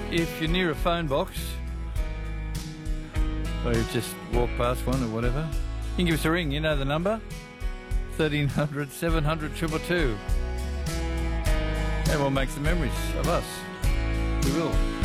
if you're near a phone box, or you've just walked past one or whatever, you can give us a ring. You know the number? 1300 700 222. And we'll make some memories of us. We will.